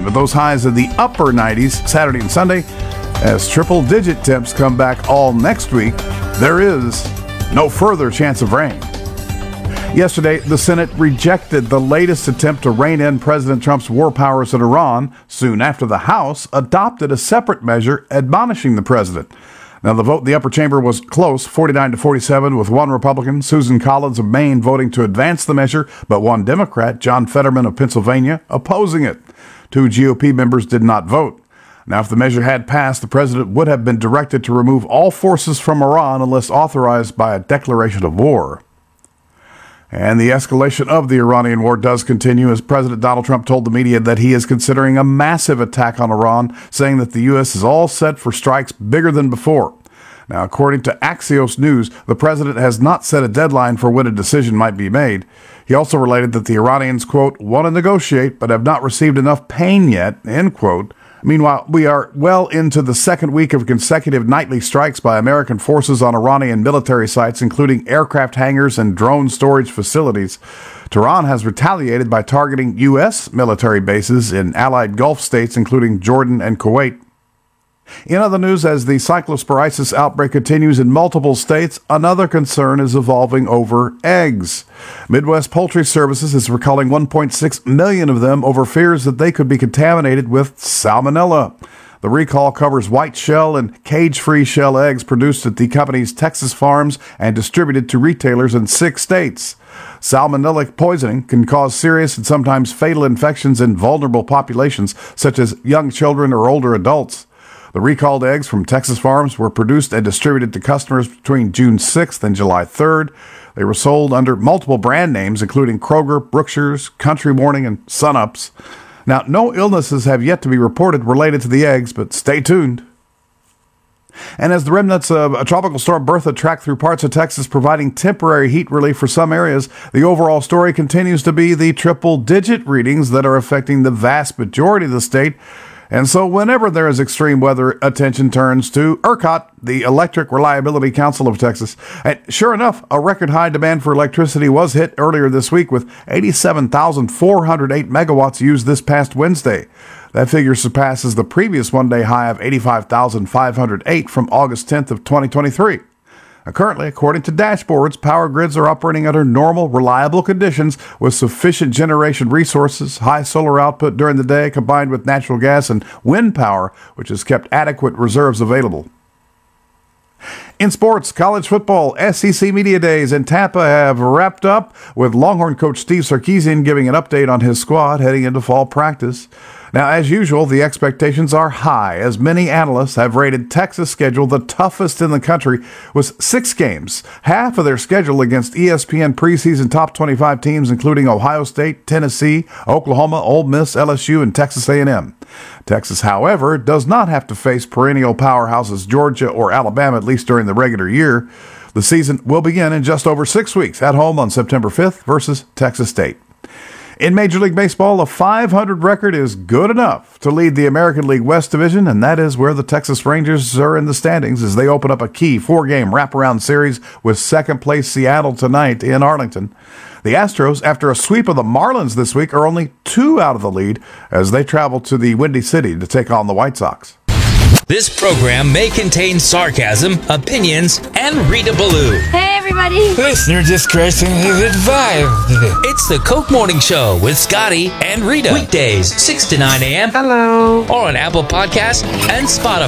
with those highs in the upper 90s Saturday and Sunday. As triple-digit temps come back all next week, there is no further chance of rain. Yesterday, the Senate rejected the latest attempt to rein in President Trump's war powers in Iran, soon after the House adopted a separate measure admonishing the president. Now, the vote in the upper chamber was close, 49-47, with one Republican, Susan Collins of Maine, voting to advance the measure, but one Democrat, John Fetterman of Pennsylvania, opposing it. 2 GOP members did not vote. Now, if the measure had passed, the president would have been directed to remove all forces from Iran unless authorized by a declaration of war. And the escalation of the Iranian war does continue as President Donald Trump told the media that he is considering a massive attack on Iran, saying that the U.S. is all set for strikes bigger than before. Now, according to Axios News, the president has not set a deadline for when a decision might be made. He also related that the Iranians, quote, want to negotiate but have not received enough pain yet, end quote. Meanwhile, we are well into the second week of consecutive nightly strikes by American forces on Iranian military sites, including aircraft hangars and drone storage facilities. Tehran has retaliated by targeting U.S. military bases in allied Gulf states, including Jordan and Kuwait. In other news, as the cyclosporisis outbreak continues in multiple states, another concern is evolving over eggs. Midwest Poultry Services is recalling 1.6 million of them over fears that they could be contaminated with salmonella. The recall covers white shell and cage-free shell eggs produced at the company's Texas farms and distributed to retailers in 6 states. Salmonellic poisoning can cause serious and sometimes fatal infections in vulnerable populations, such as young children or older adults. The recalled eggs from Texas farms were produced and distributed to customers between June 6th and July 3rd. They were sold under multiple brand names, including Kroger, Brookshire's, Country Morning, and Sunups. Now, no illnesses have yet to be reported related to the eggs, but stay tuned. And as the remnants of a tropical storm Bertha track through parts of Texas, providing temporary heat relief for some areas, the overall story continues to be the triple-digit readings that are affecting the vast majority of the state. And so whenever there is extreme weather, attention turns to ERCOT, the Electric Reliability Council of Texas. And sure enough, a record high demand for electricity was hit earlier this week with 87,408 megawatts used this past Wednesday. That figure surpasses the previous one-day high of 85,508 from August 10th of 2023. Currently, according to dashboards, power grids are operating under normal, reliable conditions with sufficient generation resources, high solar output during the day, combined with natural gas and wind power, which has kept adequate reserves available. In sports, college football, SEC Media Days in Tampa have wrapped up, with Longhorn coach Steve Sarkisian giving an update on his squad heading into fall practice. Now, as usual, the expectations are high, as many analysts have rated Texas' schedule the toughest in the country, with 6 games, half of their schedule against ESPN preseason top 25 teams, including Ohio State, Tennessee, Oklahoma, Ole Miss, LSU, and Texas A&M. Texas, however, does not have to face perennial powerhouses Georgia or Alabama, at least during the regular year. The season will begin in just over 6 weeks at home on September 5th versus Texas State. In Major League Baseball, a .500 record is good enough to lead the American League West Division, and that is where the Texas Rangers are in the standings as they open up a key 4-game wraparound series with second-place Seattle tonight in Arlington. The Astros, after a sweep of the Marlins this week, are only 2 out of the lead as they travel to the Windy City to take on the White Sox. This program may contain sarcasm, opinions, and Rita Ballou. Hey, everybody. Listener discretion is advised. It's the Coke Morning Show with Scotty and Rita. Weekdays, 6 to 9 a.m. Hello. Or on Apple Podcasts and Spotify.